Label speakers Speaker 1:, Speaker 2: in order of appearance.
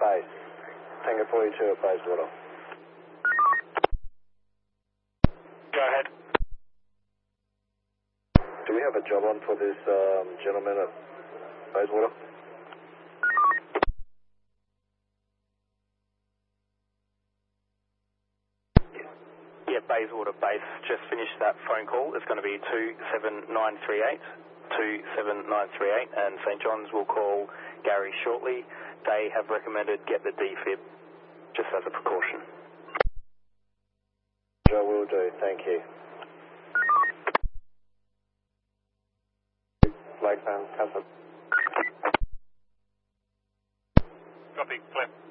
Speaker 1: base. Tango 42 at Bayswater.
Speaker 2: Go ahead.
Speaker 1: Do we have a job on for this gentleman at Bayswater?
Speaker 2: Yeah, Bayswater base. Just finished that phone call. It's going to be 27938. 27938, and St. John's will call Gary shortly. They have recommended get the defib just as a precaution.
Speaker 1: Joe will do, thank you. Flag fan, cancel.
Speaker 2: Copy, clear.